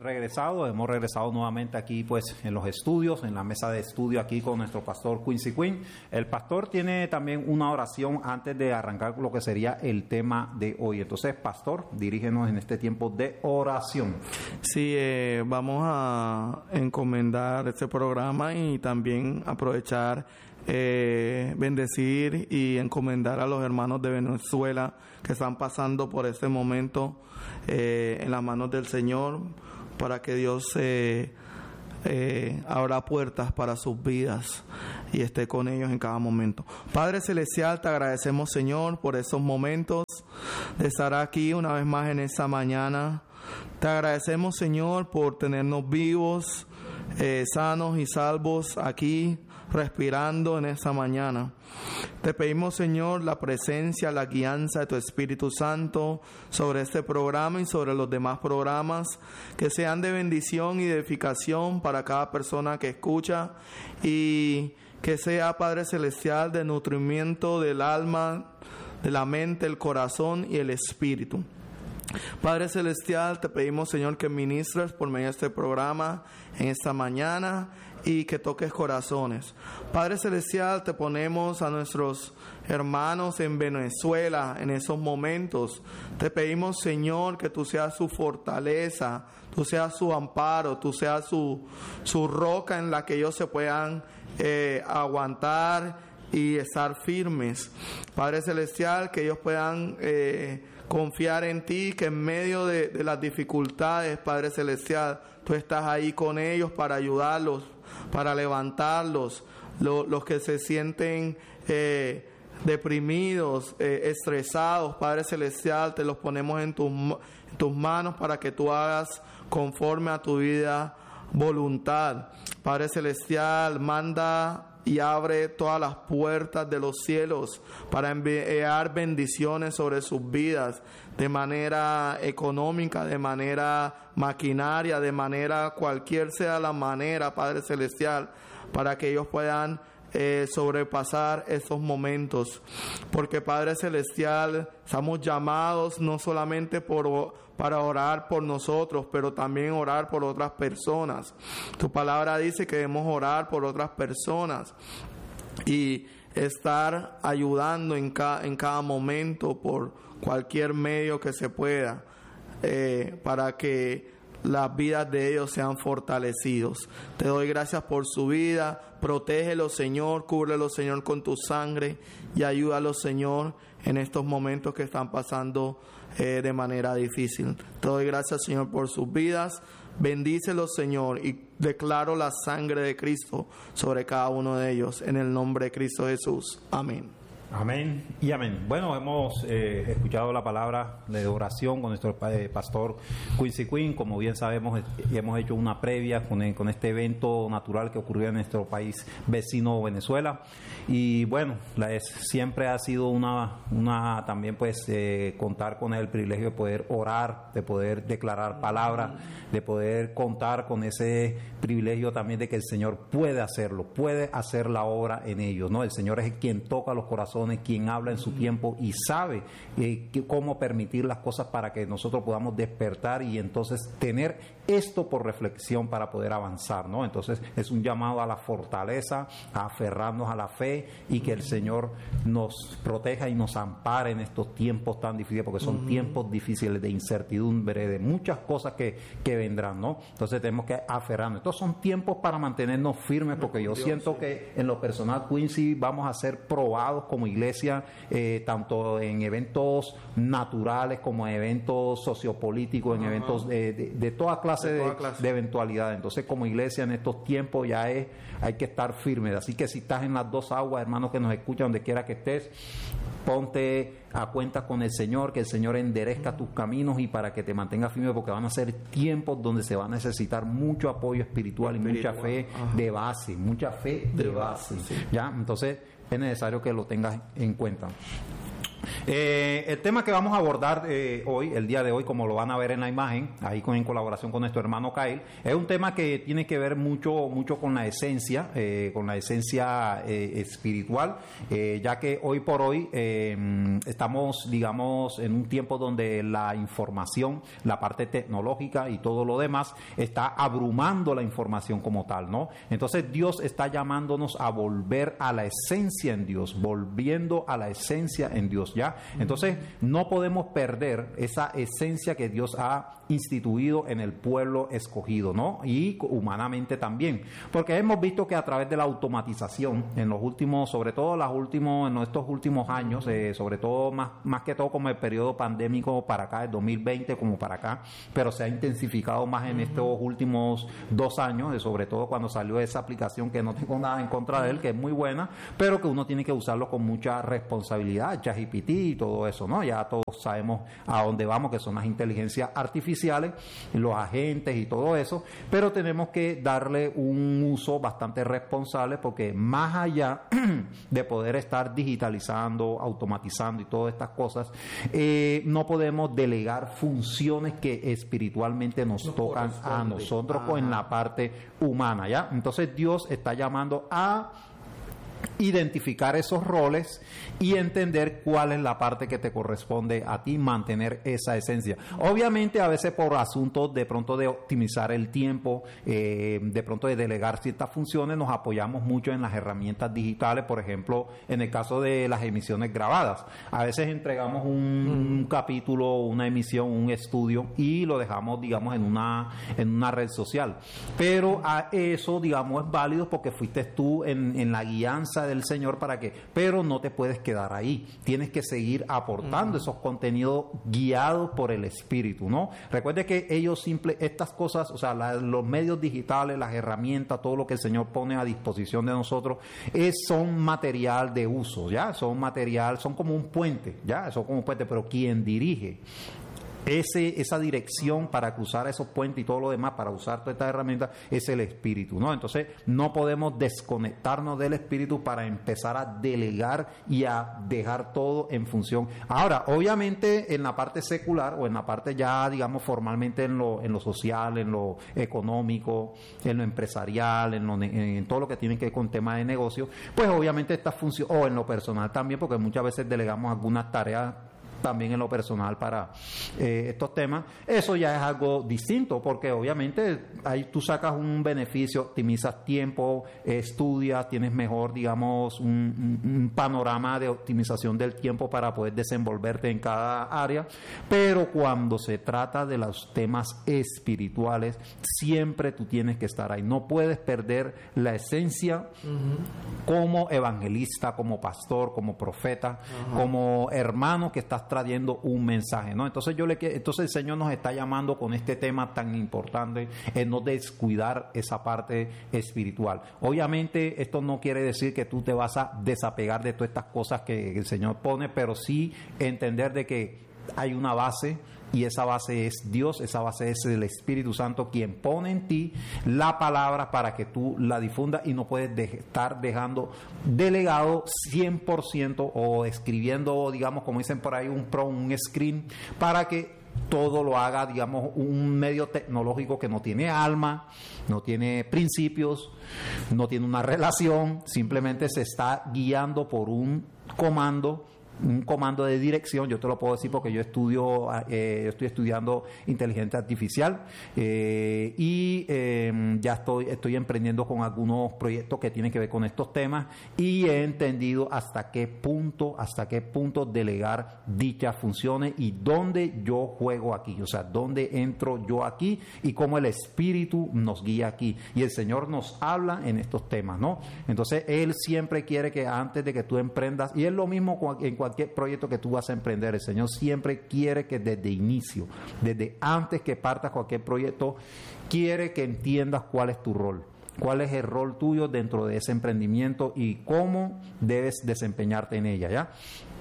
hemos regresado nuevamente aquí pues en los estudios, en la mesa de estudio aquí con nuestro pastor Quincy Quinn. El pastor tiene también una oración antes de arrancar lo que sería el tema de hoy. Entonces, pastor, dirígenos en este tiempo de oración. Sí, vamos a encomendar este programa y también aprovechar, bendecir y encomendar a los hermanos de Venezuela que están pasando por este momento en las manos del Señor, para que Dios abra puertas para sus vidas y esté con ellos en cada momento. Padre Celestial, te agradecemos, Señor, por esos momentos de estar aquí una vez más en esta mañana. Te agradecemos, Señor, por tenernos vivos, sanos y salvos aquí, respirando en esta mañana. Te pedimos, Señor, la presencia, la guianza de tu Espíritu Santo sobre este programa y sobre los demás programas, que sean de bendición y de edificación para cada persona que escucha, y que sea, Padre Celestial, de nutrimiento del alma, de la mente, el corazón y el espíritu. Padre Celestial, te pedimos, Señor, que ministres por medio de este programa en esta mañana y que toques corazones. Padre Celestial, te ponemos a nuestros hermanos en Venezuela en esos momentos. Te pedimos, Señor, que tú seas su fortaleza, tú seas su amparo, tú seas su roca en la que ellos se puedan aguantar y estar firmes. Padre Celestial, que ellos puedan confiar en ti, que en medio de las dificultades, Padre Celestial, tú estás ahí con ellos para ayudarlos, para levantarlos, los que se sienten deprimidos, estresados. Padre Celestial, te los ponemos en tus manos para que tú hagas conforme a tu vida voluntad. Padre Celestial, manda y abre todas las puertas de los cielos para enviar bendiciones sobre sus vidas, de manera económica, de manera maquinaria, de manera cualquier sea la manera, Padre Celestial, para que ellos puedan sobrepasar estos momentos. Porque, Padre Celestial, estamos llamados no solamente para orar por nosotros, pero también orar por otras personas. Tu palabra dice que debemos orar por otras personas y estar ayudando en cada momento por cualquier medio que se pueda, para que las vidas de ellos sean fortalecidos. Te doy gracias por su vida. Protégelos, Señor, cúbrelos, Señor, con tu sangre, y ayúdalos, Señor, en estos momentos que están pasando de manera difícil. Te doy gracias, Señor, por sus vidas. Bendícelos, Señor, y declaro la sangre de Cristo sobre cada uno de ellos, en el nombre de Cristo Jesús. Amén. Amén y amén. Bueno, hemos escuchado la palabra de oración con nuestro pastor Quincy Quinn. Como bien sabemos, hemos hecho una previa con este evento natural que ocurrió en nuestro país vecino Venezuela. Y bueno, siempre ha sido una también pues contar con el privilegio de poder orar, de poder declarar palabra, de poder contar con ese privilegio también de que el Señor puede hacerlo, puede hacer la obra en ellos, ¿no? El Señor es quien toca los corazones, quien habla en su tiempo y sabe cómo permitir las cosas para que nosotros podamos despertar y entonces tener esto por reflexión para poder avanzar, ¿no? Entonces es un llamado a la fortaleza, a aferrarnos a la fe y que el Señor nos proteja y nos ampare en estos tiempos tan difíciles, porque son tiempos difíciles de incertidumbre, de muchas cosas que vendrán, ¿no? Entonces tenemos que aferrarnos. Estos son tiempos para mantenernos firmes, porque yo siento que en lo personal, Quincy, vamos a ser probados como iglesia, tanto en eventos naturales como en eventos sociopolíticos, en eventos de toda clase de eventualidades. Entonces, como iglesia en estos tiempos hay que estar firmes. Así que si estás en las dos aguas, hermanos que nos escuchan, donde quiera que estés, ponte a cuenta con el Señor, que el Señor enderezca tus caminos y para que te mantengas firme, porque van a ser tiempos donde se va a necesitar mucho apoyo espiritual y mucha fe de base, Sí. ¿Ya? Entonces es necesario que lo tengas en cuenta. El tema que vamos a abordar hoy, el día de hoy, como lo van a ver en la imagen, ahí en colaboración con nuestro hermano Kyle, es un tema que tiene que ver mucho con la esencia espiritual, ya que hoy por hoy estamos, digamos, en un tiempo donde la información, la parte tecnológica y todo lo demás está abrumando la información como tal, ¿no? Entonces Dios está llamándonos a volver a la esencia en Dios, volviendo a la esencia en Dios, ¿ya? Entonces no podemos perder esa esencia que Dios ha instituido en el pueblo escogido, ¿no? Y humanamente también, porque hemos visto que a través de la automatización en los últimos, sobre todo en estos últimos años, sobre todo más que todo como el periodo pandémico para acá, el 2020 como para acá, pero se ha intensificado más en estos últimos 2 años, sobre todo cuando salió esa aplicación que no tengo nada en contra de él, que es muy buena, pero que uno tiene que usarlo con mucha responsabilidad, ChatGPT y todo eso, ¿no? Ya todos sabemos a dónde vamos, que son las inteligencias artificiales, los agentes y todo eso, pero tenemos que darle un uso bastante responsable, porque más allá de poder estar digitalizando, automatizando y todas estas cosas, no podemos delegar funciones que espiritualmente nos tocan a nosotros en la parte humana, ¿ya? Entonces Dios está llamando a identificar esos roles y entender cuál es la parte que te corresponde a ti, mantener esa esencia. Obviamente a veces por asuntos de pronto de optimizar el tiempo, de pronto de delegar ciertas funciones, nos apoyamos mucho en las herramientas digitales, por ejemplo, en el caso de las emisiones grabadas. A veces entregamos un capítulo, una emisión, un estudio y lo dejamos, digamos, en una red social. Pero a eso, digamos, es válido porque fuiste tú en la guianza del Señor pero no te puedes quedar ahí, tienes que seguir aportando esos contenidos guiados por el Espíritu, ¿no? Recuerde que estas cosas, o sea, los medios digitales, las herramientas, todo lo que el Señor pone a disposición de nosotros, son material de uso, ¿ya? Son como un puente, ¿ya? Son como un puente, pero quien dirige esa dirección para cruzar esos puentes y todo lo demás, para usar todas estas herramientas, es el Espíritu, ¿no? Entonces no podemos desconectarnos del Espíritu para empezar a delegar y a dejar todo en función. Ahora, obviamente en la parte secular o en la parte ya, digamos, formalmente en lo social, en lo económico, en lo empresarial, en todo lo que tiene que ver con temas de negocio, pues obviamente esta función, o en lo personal también, porque muchas veces delegamos algunas tareas también en lo personal para estos temas, eso ya es algo distinto, porque obviamente ahí tú sacas un beneficio, optimizas tiempo, estudias, tienes mejor, digamos, un panorama de optimización del tiempo para poder desenvolverte en cada área, pero cuando se trata de los temas espirituales, siempre tú tienes que estar ahí, no puedes perder la esencia como evangelista, como pastor, como profeta, como hermano que estás trayendo un mensaje, ¿no? Entonces el Señor nos está llamando con este tema tan importante en no descuidar esa parte espiritual. Obviamente esto no quiere decir que tú te vas a desapegar de todas estas cosas que el Señor pone, pero sí entender de que hay una base, y esa base es Dios, esa base es el Espíritu Santo quien pone en ti la palabra para que tú la difundas, y no puedes estar dejando delegado 100% o escribiendo, digamos, como dicen por ahí, un screen para que todo lo haga, digamos, un medio tecnológico que no tiene alma, no tiene principios, no tiene una relación, simplemente se está guiando por un comando de dirección. Yo te lo puedo decir porque yo estoy estudiando inteligencia artificial y ya estoy emprendiendo con algunos proyectos que tienen que ver con estos temas, y he entendido hasta qué punto delegar dichas funciones y dónde yo juego aquí, o sea, dónde entro yo aquí y cómo el Espíritu nos guía aquí, y el Señor nos habla en estos temas, ¿no? Entonces Él siempre quiere que antes de que tú emprendas, y es lo mismo en cualquier proyecto que tú vas a emprender, el Señor siempre quiere que desde inicio, desde antes que partas cualquier proyecto, quiere que entiendas cuál es tu rol, cuál es el rol tuyo dentro de ese emprendimiento y cómo debes desempeñarte en ella, ¿ya?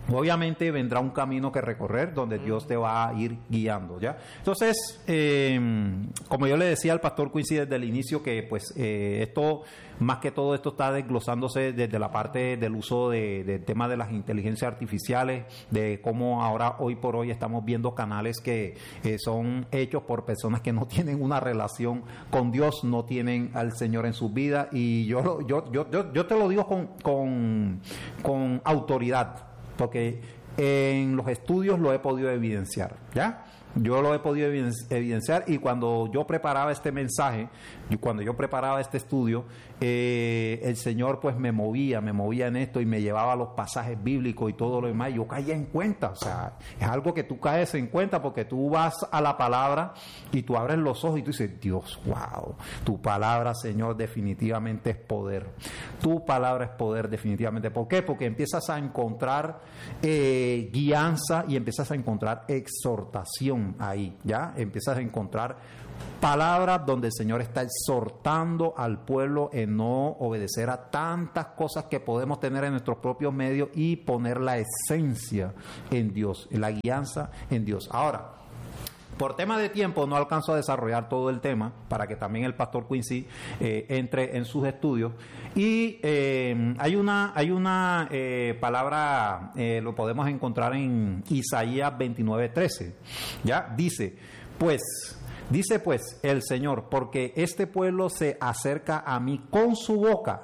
obviamente vendrá un camino que recorrer donde Dios te va a ir guiando, ¿ya? Entonces, como yo le decía al pastor Quincy desde el inicio, que pues esto, más que todo esto está desglosándose desde la parte del uso del tema de las inteligencias artificiales, de cómo ahora, hoy por hoy, estamos viendo canales que son hechos por personas que no tienen una relación con Dios, no tienen al Señor en sus vidas, y yo te lo digo con autoridad, porque en los estudios lo he podido evidenciar, ¿ya? Yo lo he podido evidenciar, y cuando yo preparaba este mensaje, y cuando yo preparaba este estudio, el Señor pues me movía en esto y me llevaba a los pasajes bíblicos y todo lo demás, y yo caía en cuenta. O sea, es algo que tú caes en cuenta, porque tú vas a la palabra y tú abres los ojos y tú dices, Dios, wow, tu palabra, Señor, definitivamente es poder. Tu palabra es poder, definitivamente. ¿Por qué? Porque empiezas a encontrar guianza y empiezas a encontrar exhortación ahí, ¿ya? Empiezas a encontrar palabras donde el Señor está exhortando al pueblo en no obedecer a tantas cosas que podemos tener en nuestros propios medios, y poner la esencia en Dios, la guianza en Dios. Ahora, por tema de tiempo no alcanzo a desarrollar todo el tema para que también el pastor Quincy entre en sus estudios. Y hay una palabra, lo podemos encontrar en Isaías 29:13. ¿Ya? Dice pues el Señor, porque este pueblo se acerca a mí con su boca.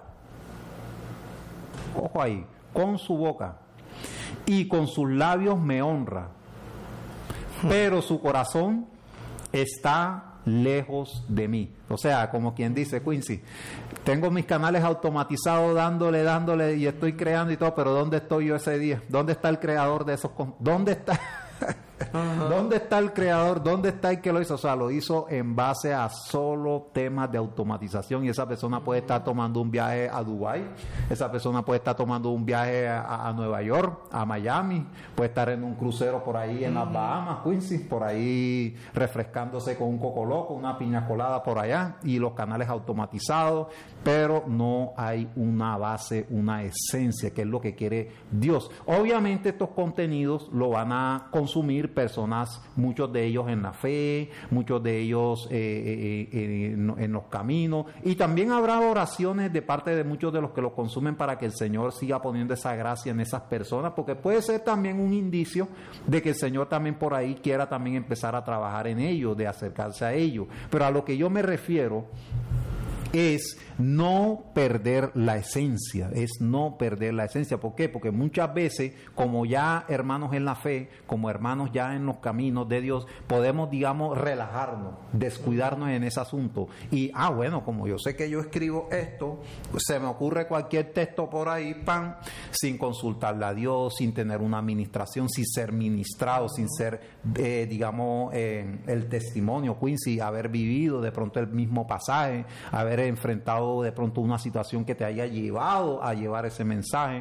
Ojo ahí, con su boca. Y con sus labios me honra, pero su corazón está lejos de mí. O sea, como quien dice, Quincy, tengo mis canales automatizados dándole y estoy creando y todo, pero ¿dónde estoy yo ese día? ¿Dónde está el creador de esos? ¿Dónde está? ¿Dónde está el creador? ¿Dónde está el que lo hizo? O sea, lo hizo en base a solo temas de automatización, y esa persona puede estar tomando un viaje a Dubái, esa persona puede estar tomando un viaje a Nueva York, a Miami, puede estar en un crucero por ahí en las Bahamas, Quincy, por ahí refrescándose con un coco loco, una piña colada por allá, y los canales automatizados, pero no hay una base, una esencia, que es lo que quiere Dios. Obviamente estos contenidos lo van a consumir personas, muchos de ellos en la fe, muchos de ellos en los caminos, y también habrá oraciones de parte de muchos de los que lo consumen para que el Señor siga poniendo esa gracia en esas personas, porque puede ser también un indicio de que el Señor también por ahí quiera también empezar a trabajar en ellos, de acercarse a ellos. Pero a lo que yo me refiero es no perder la esencia, es no perder la esencia. ¿Por qué? Porque muchas veces, como ya hermanos en la fe, como hermanos ya en los caminos de Dios, podemos, digamos, relajarnos, descuidarnos en ese asunto. Y, bueno, como yo sé que yo escribo esto, se me ocurre cualquier texto por ahí, sin consultarle a Dios, sin tener una administración, sin ser ministrado, sin ser, digamos, el testimonio, Quincy, haber vivido de pronto el mismo pasaje, haber enfrentado de pronto una situación que te haya llevado a llevar ese mensaje,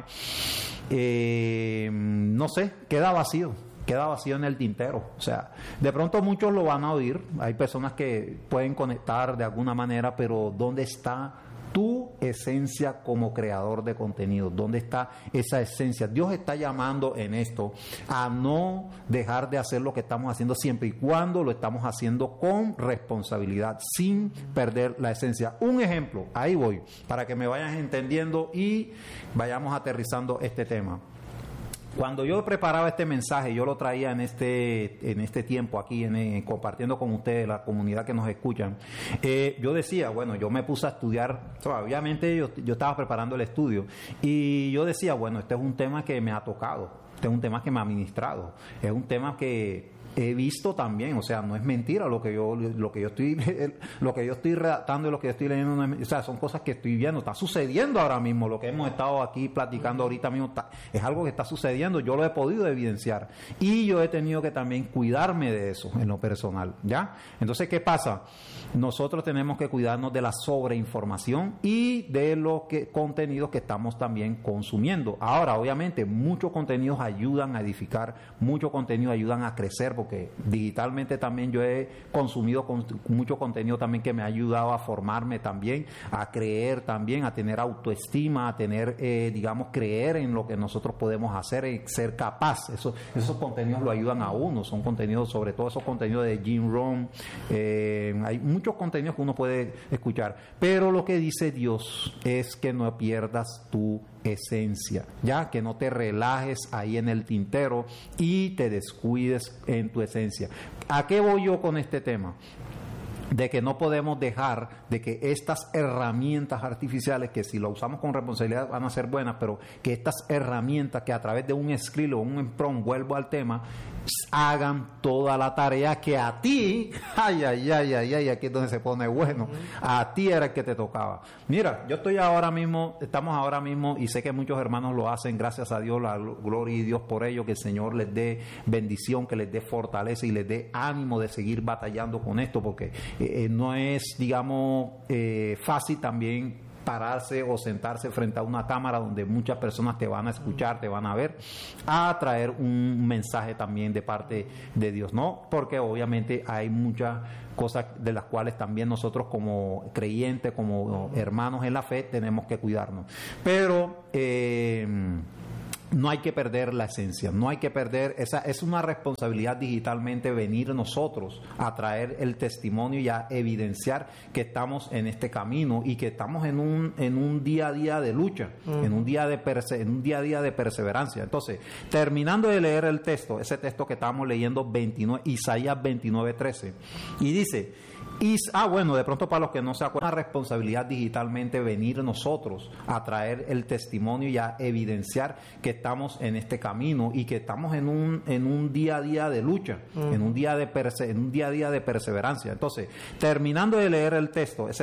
no sé, queda vacío en el tintero. O sea, de pronto muchos lo van a oír, hay personas que pueden conectar de alguna manera, pero ¿dónde está tu esencia como creador de contenido? ¿Dónde está esa esencia? Dios está llamando en esto a no dejar de hacer lo que estamos haciendo, siempre y cuando lo estamos haciendo con responsabilidad, sin perder la esencia. Un ejemplo, ahí voy, para que me vayas entendiendo y vayamos aterrizando este tema. Cuando yo preparaba este mensaje, yo lo traía en este tiempo aquí, compartiendo con ustedes, la comunidad que nos escuchan, yo decía, bueno, yo me puse a estudiar, obviamente yo estaba preparando el estudio, y yo decía, bueno, este es un tema que me ha tocado, este es un tema que me ha ministrado, es un tema que he visto también, o sea, no es mentira lo que yo estoy redactando y lo que yo estoy leyendo, no es, o sea, son cosas que estoy viendo, está sucediendo ahora mismo, lo que hemos estado aquí platicando ahorita mismo, es algo que está sucediendo, yo lo he podido evidenciar, y yo he tenido que también cuidarme de eso en lo personal, ¿ya? Entonces, ¿qué pasa? Nosotros tenemos que cuidarnos de la sobreinformación y de los contenidos que estamos también consumiendo. Ahora, obviamente, muchos contenidos ayudan a edificar, muchos contenidos ayudan a crecer, porque porque digitalmente también yo he consumido mucho contenido también que me ha ayudado a formarme también, a creer también, a tener autoestima, a tener, creer en lo que nosotros podemos hacer, ser capaz. Esos contenidos lo ayudan a uno, son contenidos, sobre todo esos contenidos de Jim Rohn. Hay muchos contenidos que uno puede escuchar, pero lo que dice Dios es que no pierdas tu esencia, ya que no te relajes ahí en el tintero y te descuides en tu esencia. ¿A qué voy yo con este tema? De que no podemos dejar de que estas herramientas artificiales, que si lo usamos con responsabilidad van a ser buenas, pero que estas herramientas que a través de un script o un prompt, vuelvo al tema, hagan toda la tarea que a ti, aquí es donde se pone bueno, a ti era el que te tocaba. Mira, estamos ahora mismo, y sé que muchos hermanos lo hacen, gracias a Dios, la gloria y Dios por ello, que el Señor les dé bendición, que les dé fortaleza y les dé ánimo de seguir batallando con esto, porque no es, fácil también pararse o sentarse frente a una cámara donde muchas personas te van a escuchar, te van a ver, a traer un mensaje también de parte de Dios, ¿no? Porque obviamente hay muchas cosas de las cuales también nosotros como creyentes, como hermanos en la fe, tenemos que cuidarnos. Pero no hay que perder la esencia, no hay que perder, es una responsabilidad digitalmente venir nosotros a traer el testimonio y a evidenciar que estamos en este camino y que estamos en un día a día de lucha, en un día a día de perseverancia. Entonces, terminando de leer el texto, ese texto que estábamos leyendo, Isaías 29:13, y dice... de pronto para los que no se acuerdan, una responsabilidad digitalmente venir nosotros a traer el testimonio y a evidenciar que estamos en este camino y que estamos en un día a día de lucha, en un día a día de perseverancia. Entonces, terminando de leer el texto, ese